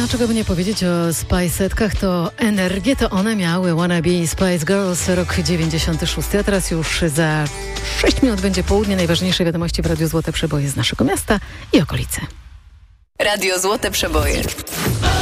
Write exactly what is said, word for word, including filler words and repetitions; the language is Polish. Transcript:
czego by nie powiedzieć o Spice'etkach, to energię to one miały. Wanna Be Spice Girls, rok dziewięćdziesiąty szósty. A teraz już za sześć minut będzie południe. Najważniejsze wiadomości w Radiu Złote Przeboje z naszego miasta i okolicy. Radio Złote Przeboje.